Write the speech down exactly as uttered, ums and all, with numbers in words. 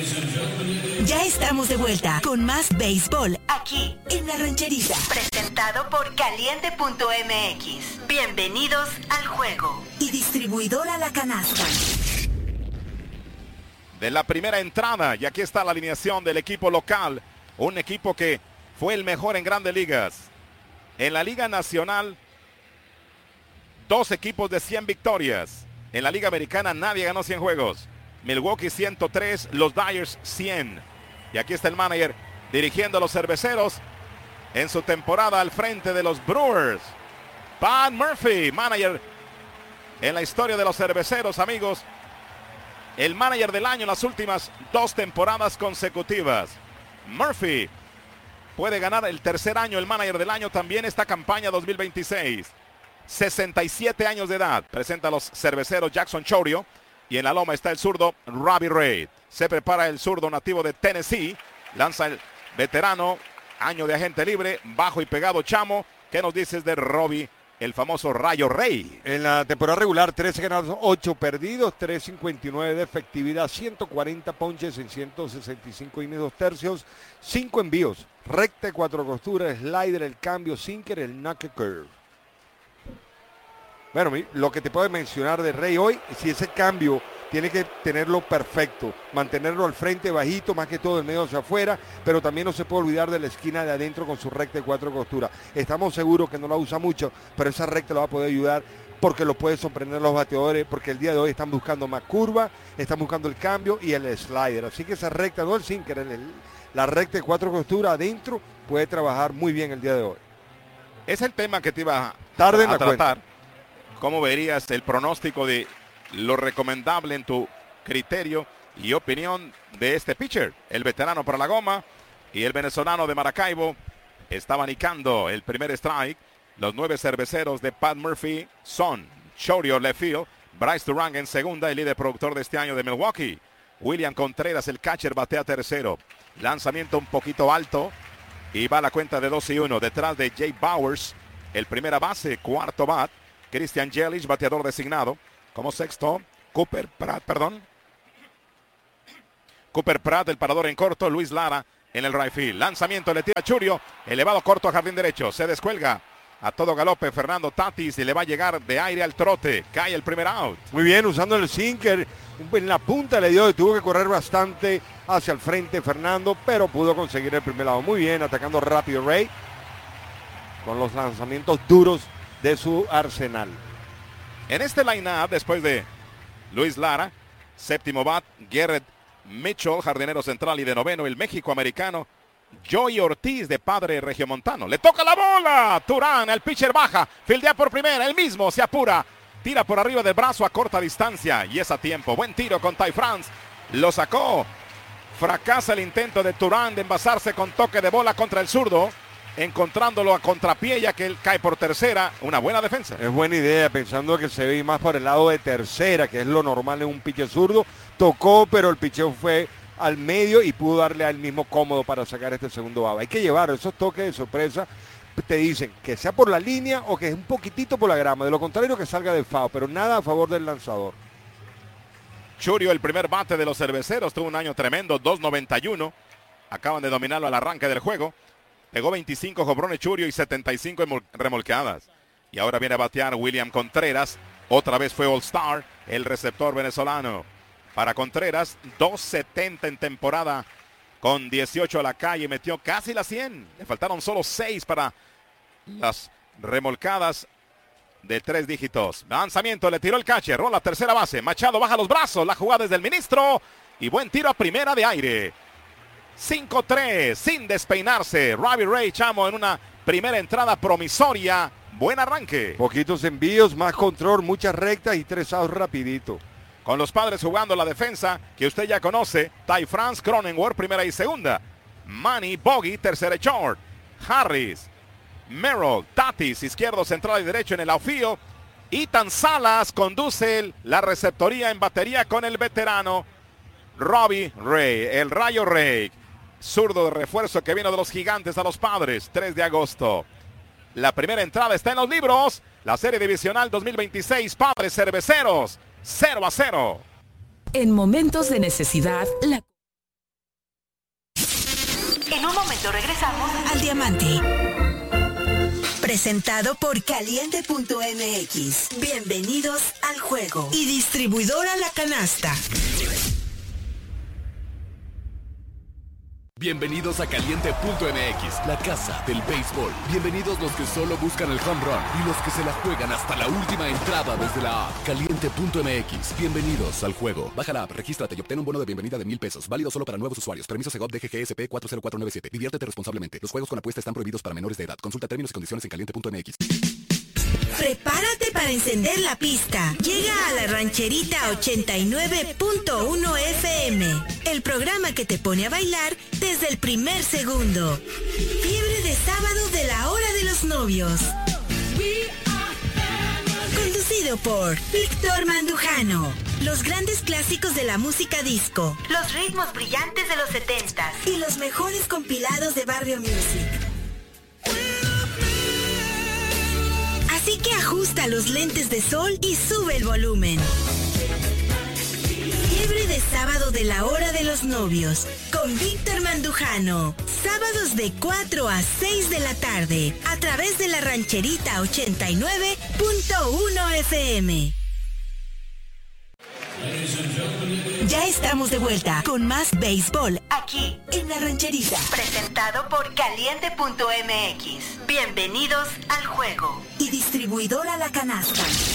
Ya estamos de vuelta con más béisbol aquí en La Rancherita. Presentado por Caliente punto M X. Bienvenidos al juego. Y distribuidora La Canasta. De la primera entrada, y aquí está la alineación del equipo local. Un equipo que fue el mejor en Grandes Ligas. En la Liga Nacional, dos equipos de cien victorias. En la Liga Americana nadie ganó cien juegos. Milwaukee ciento tres, los Dyers cien. Y aquí está el manager dirigiendo a los cerveceros en su temporada al frente de los Brewers. Pat Murphy, manager en la historia de los cerveceros, amigos. El manager del año en las últimas dos temporadas consecutivas. Murphy puede ganar el tercer año el manager del año también esta campaña dos mil veintiséis. sesenta y siete años de edad. Presenta a los cerveceros Jackson Chourio. Y en la loma está el zurdo Robbie Ray. Se prepara el zurdo nativo de Tennessee. Lanza el veterano, año de agente libre, bajo y pegado Chamo. ¿Qué nos dices de Robbie, el famoso Rayo Rey? En la temporada regular, trece ganados, ocho perdidos, tres cincuenta y nueve de efectividad, ciento cuarenta ponches en ciento sesenta y cinco innings, dos tercios, cinco envíos, recta, cuatro costuras, slider, el cambio, sinker, el knuckle curve. Bueno, lo que te puedo mencionar de Rey hoy, si ese cambio tiene que tenerlo perfecto, mantenerlo al frente bajito, más que todo el medio hacia afuera, pero también no se puede olvidar de la esquina de adentro con su recta de cuatro costuras. Estamos seguros que no la usa mucho, pero esa recta lo va a poder ayudar porque lo puede sorprender los bateadores, porque el día de hoy están buscando más curva, están buscando el cambio y el slider. Así que esa recta, no el sinker, el, el, la recta de cuatro costuras adentro puede trabajar muy bien el día de hoy. Es el tema que te iba a, Tarde en a la tratar. Cuenta. ¿Cómo verías el pronóstico de lo recomendable en tu criterio y opinión de este pitcher? El veterano para la goma y el venezolano de Maracaibo está abanicando el primer strike. Los nueve cerveceros de Pat Murphy son Chourio left field, Bryce Durán en segunda, el líder productor de este año de Milwaukee. William Contreras, el catcher, batea tercero. Lanzamiento un poquito alto y va a la cuenta de dos y uno. Detrás de Jay Bowers, el primera base, cuarto bat. Christian Yelich, bateador designado. Como sexto, Cooper Pratt, perdón. Cooper Pratt, el parador en corto. Luis Lara en el right field. Lanzamiento, le tira Chourio. Elevado corto a jardín derecho. Se descuelga a todo galope Fernando Tatis y le va a llegar de aire al trote. Cae el primer out. Muy bien, usando el sinker. En la punta le dio y tuvo que correr bastante hacia el frente Fernando, pero pudo conseguir el primer out. Muy bien, atacando rápido Ray. Con los lanzamientos duros de su arsenal. En este line-up, después de Luis Lara, séptimo bat, Garrett Mitchell, jardinero central, y de noveno, el México-americano Joey Ortiz, de padre regiomontano. Le toca la bola, Turán, el pitcher baja, fildea por primera, él mismo se apura, tira por arriba del brazo a corta distancia, y es a tiempo. Buen tiro con Ty France, lo sacó. Fracasa el intento de Turán de envasarse con toque de bola contra el zurdo, encontrándolo a contrapié, ya que él cae por tercera. Una buena defensa. Es buena idea, pensando que se ve más por el lado de tercera, que es lo normal en un pitcher zurdo. Tocó, pero el picheo fue al medio y pudo darle al mismo cómodo para sacar este segundo out. Hay que llevar esos toques de sorpresa. Te dicen que sea por la línea o que es un poquitito por la grama. De lo contrario, que salga de foul, pero nada a favor del lanzador. Chourio, el primer bate de los cerveceros, tuvo un año tremendo, dos noventa y uno. Acaban de dominarlo al arranque del juego. Pegó veinticinco jonrones Chourio y setenta y cinco remolcadas. Y ahora viene a batear William Contreras. Otra vez fue All-Star, el receptor venezolano. Para Contreras, dos setenta en temporada con dieciocho a la calle. Metió casi las cien. Le faltaron solo seis para las remolcadas de tres dígitos. Lanzamiento, le tiró el catcher. Rola tercera base. Machado baja los brazos. La jugada es del ministro. Y buen tiro a primera de aire. cinco tres, sin despeinarse. Robbie Ray, Chamo, en una primera entrada promisoria. Buen arranque. Poquitos envíos, más control, muchas rectas y tres outs rapidito. Con los Padres jugando la defensa que usted ya conoce. Ty France, Cronenworth, primera y segunda. Manny, Bogey, tercera y short. Harris, Merrill, Tatis, izquierdo, central y derecho en el outfield. Ethan Salas conduce la receptoría en batería con el veterano Robbie Ray, el Rayo Rey. Zurdo de refuerzo que vino de los Gigantes a los Padres, tres de agosto. La primera entrada está en los libros. La serie divisional dos mil veintiséis, Padres Cerveceros, cero a cero. En momentos de necesidad, la momento regresamos al Diamante. Presentado por Caliente punto M X. Bienvenidos al juego. Y distribuidora La Canasta. Bienvenidos a Caliente punto M X, la casa del béisbol. Bienvenidos los que solo buscan el home run y los que se la juegan hasta la última entrada desde la app. Caliente punto M X, bienvenidos al juego. Baja la app, regístrate y obtén un bono de bienvenida de mil pesos. Válido solo para nuevos usuarios. Permiso Segov D G G S P cuatro cero cuatro nueve siete. Diviértete responsablemente. Los juegos con apuesta están prohibidos para menores de edad. Consulta términos y condiciones en Caliente punto M X. Prepárate para encender la pista. Llega a la Rancherita ochenta y nueve punto uno F M, el programa que te pone a bailar desde el primer segundo. Fiebre de sábado de la hora de los novios. Conducido por Víctor Mandujano. Los grandes clásicos de la música disco, los ritmos brillantes de los setentas y los mejores compilados de Barrio Music. Así que ajusta los lentes de sol y sube el volumen. Fiebre de sábado de la hora de los novios con Víctor Mandujano. Sábados de cuatro a seis de la tarde a través de la Rancherita ochenta y nueve punto uno F M. Ya estamos de vuelta con más béisbol aquí en la Rancherita. Presentado por Caliente punto M X. Bienvenidos al juego. Y distribuidora La Canasta.